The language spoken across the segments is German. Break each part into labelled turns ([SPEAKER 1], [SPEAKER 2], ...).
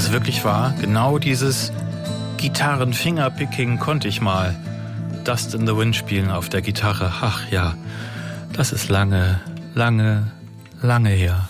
[SPEAKER 1] es wirklich wahr? Genau dieses Gitarren-Fingerpicking konnte ich mal. Dust in the Wind spielen auf der Gitarre. Ach ja, das ist lange, lange, lange her.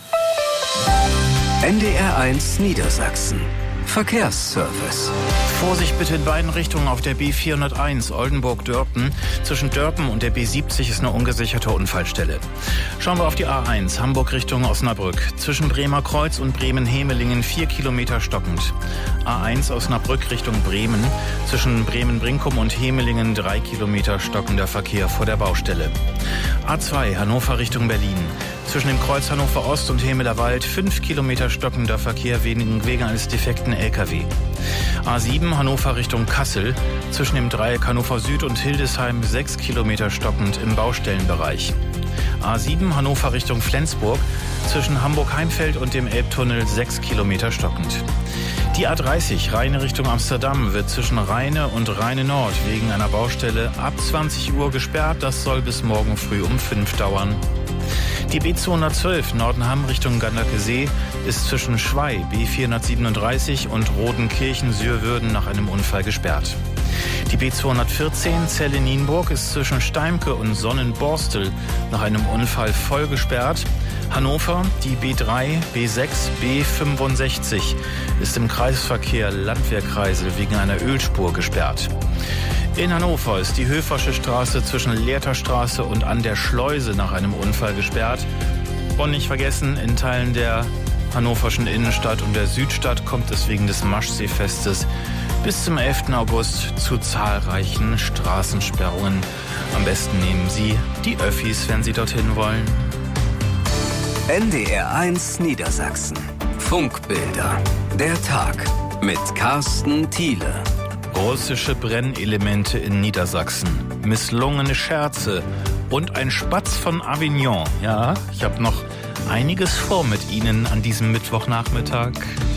[SPEAKER 2] NDR 1 Niedersachsen. Verkehrsservice.
[SPEAKER 1] Vorsicht bitte in beiden Richtungen auf der B401 Oldenburg-Dörpen. Zwischen Dörpen und der B70 ist eine ungesicherte Unfallstelle. Schauen wir auf die A1 Hamburg Richtung Osnabrück. Zwischen Bremer Kreuz und Bremen-Hemelingen 4 Kilometer stockend. A1 Osnabrück Richtung Bremen. Zwischen Bremen-Brinkum und Hemelingen 3 Kilometer stockender Verkehr vor der Baustelle. A2 Hannover Richtung Berlin. Zwischen dem Kreuz Hannover Ost und Hemelerwald 5 Kilometer stockender Verkehr wegen eines defekten LKW. A7 Hannover Richtung Kassel. Zwischen dem Dreieck Hannover Süd und Hildesheim 6 Kilometer stockend im Baustellenbereich. A7 Hannover Richtung Flensburg. Zwischen Hamburg-Heimfeld und dem Elbtunnel 6 Kilometer stockend. Die A30 Rheine Richtung Amsterdam wird zwischen Rheine und Rheine Nord wegen einer Baustelle ab 20 Uhr gesperrt. Das soll bis morgen früh um 5 dauern. Die B212 Nordenham Richtung Gandakesee ist zwischen Schwey B437 und Rodenkirchen-Sürwürden nach einem Unfall gesperrt. Die B214 Celle-Nienburg ist zwischen Steimke und Sonnenborstel nach einem Unfall voll gesperrt. Hannover, die B3, B6, B65 ist im Kreisverkehr Landwehrkreisel wegen einer Ölspur gesperrt. In Hannover ist die Höfersche Straße zwischen Lehrter Straße und an der Schleuse nach einem Unfall gesperrt. Und nicht vergessen, in Teilen der hannoverschen Innenstadt und der Südstadt kommt es wegen des Maschseefestes bis zum 11. August zu zahlreichen Straßensperrungen. Am besten nehmen Sie die Öffis, wenn Sie dorthin wollen.
[SPEAKER 2] NDR 1 Niedersachsen. Funkbilder. Der Tag mit Carsten Thiele.
[SPEAKER 1] Russische Brennelemente in Niedersachsen, misslungene Scherze und ein Spatz von Avignon. Ja, ich habe noch einiges vor mit Ihnen an diesem Mittwochnachmittag.